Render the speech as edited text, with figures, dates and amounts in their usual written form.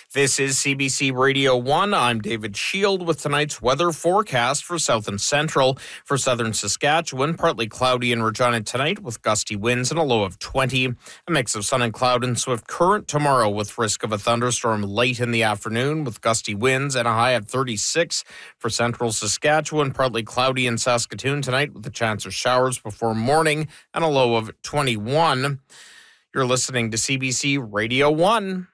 This is CBC Radio 1. I'm David Shield with tonight's weather forecast for south and central. For southern Saskatchewan, partly cloudy in Regina tonight with gusty winds and a low of 20. A mix of sun and cloud and swift current tomorrow with risk of a thunderstorm late in the afternoon with gusty winds and a high of 36. For central Saskatchewan, partly cloudy in Saskatoon tonight with a chance of showers before morning and a low of 21. You're listening to CBC Radio 1.